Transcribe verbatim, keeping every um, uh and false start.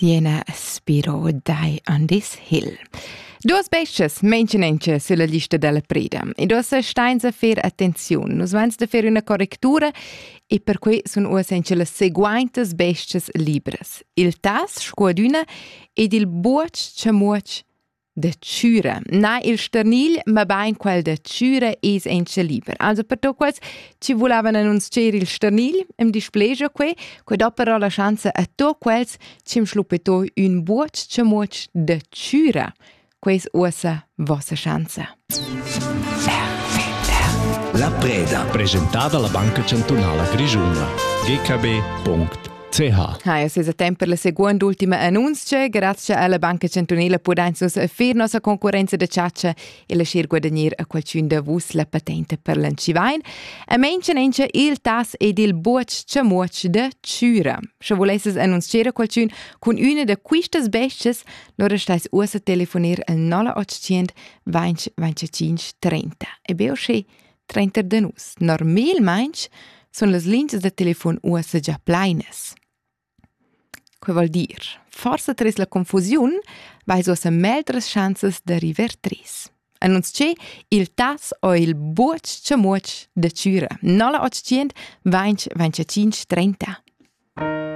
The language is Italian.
Siena Spiro dai on this hill. Duas besties mentionenche sulla lista della preda e dos steins a fer attenzione. Nus vans da fer una correctura e per cui sun usenche le seguentes besties libres. Il tas scuaduna ed il buoc chamuoc de ciura. Na il sternil, ma bain quel de ciura es ence liber. Also per to quels ci volavan annunziare il sternil im display jo que, que dopo la chance a to quels cim schlupeto un buoc chamuoc de ciura. Quais usa vossa chance. La Preda, presentata alla Banca Cantonala Grigiuna, g k b punto c h. Hai, es a tempo per la seconda ultima annunzia, grazie alla Banca Cantonala pudanzus fer nossa concorrenza de ciaccia e la scher guadagnir a qualcun de vus la patente per l'encivain. A menchen ence il tas ed il buoc chamuoc de ciura. Se volesses annunziare qualcun con una de quistas besties, lora stais usa telefonir al nola ottocento vinci venticinque trenta. E beo sche trenta de nus. Normalmente son las linjas de telefon usa già plaines. Che vuol dir? Forse tres la confusiun, vais usa meldres chances de river tres. Annunziare il tas o il buoc chamuoc de ciura. Nola ottocento vinci venticinque trenta.